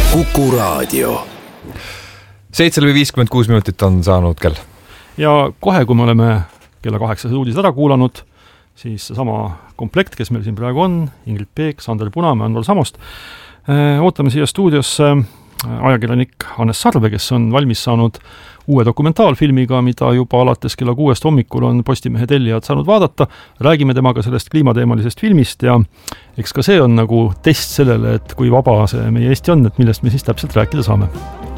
Kuku Raadio. 7:56 minutit on saanud kell. Ja kohe, kui me oleme kella 8 uudised ära kuulanud, siis sama komplekt, kes meil siin praegu on, Ingrid Peek, Sander Punamäe, Andor Samost, ootame siia stuudiosse ajakirjanik Hannes Sarve, kes on valmis saanud uue dokumentaalfilmiga, mida juba alates kella 6 hommikul on Postimehe tellijad saanud vaadata. Räägime temaga sellest kliimateemalisest filmist ja eks ka see on nagu test sellele, et kui vaba see meie Eesti on, et millest me siis täpselt rääkida saame.